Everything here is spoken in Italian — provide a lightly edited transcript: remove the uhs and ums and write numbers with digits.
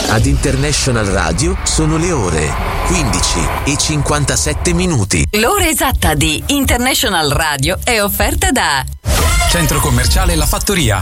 Ad International Radio sono le ore 15:57. L'ora esatta di International Radio è offerta da Centro commerciale La Fattoria.